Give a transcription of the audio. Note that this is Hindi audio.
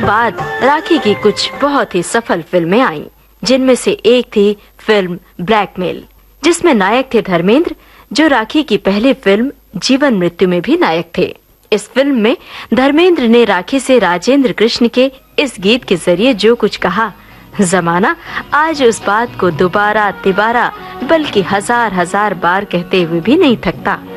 बाद राखी की कुछ बहुत ही सफल फिल्में आईं, जिनमें से एक थी फिल्म ब्लैकमेल, जिसमें नायक थे धर्मेंद्र, जो राखी की पहली फिल्म जीवन मृत्यु में भी नायक थे। इस फिल्म में धर्मेंद्र ने राखी से राजेंद्र कृष्ण के इस गीत के जरिए जो कुछ कहा, जमाना आज उस बात को दोबारा तिबारा बल्कि हजार हजार बार कहते हुए भी नहीं थकता।